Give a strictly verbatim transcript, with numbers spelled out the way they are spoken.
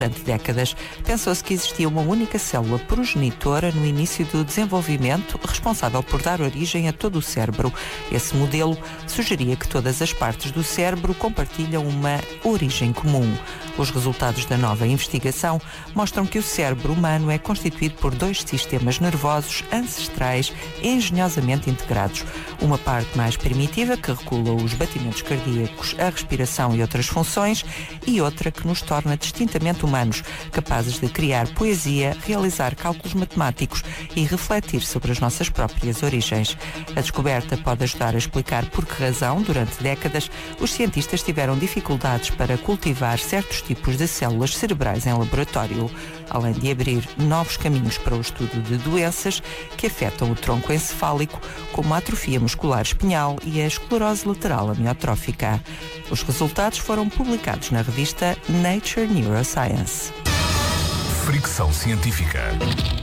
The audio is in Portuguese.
Durante décadas, pensou-se que existia uma única célula progenitora no início do desenvolvimento, responsável por dar origem a todo o cérebro. Esse modelo sugeria que todas as partes do cérebro compartilham uma origem comum. Os resultados da nova investigação mostram que o cérebro humano é constituído por dois sistemas nervosos ancestrais engenhosamente integrados. Uma parte mais primitiva, que regula os batimentos cardíacos, a respiração e outras funções, e outra que nos torna distintamente humanos. humanos, capazes de criar poesia, realizar cálculos matemáticos e refletir sobre as nossas próprias origens. A descoberta pode ajudar a explicar por que razão, durante décadas, os cientistas tiveram dificuldades para cultivar certos tipos de células cerebrais em laboratório, além de abrir novos caminhos para o estudo de doenças que afetam o tronco encefálico, como a atrofia muscular espinhal e a esclerose lateral amiotrófica. Os resultados foram publicados na revista Nature Neuroscience. Fricção científica.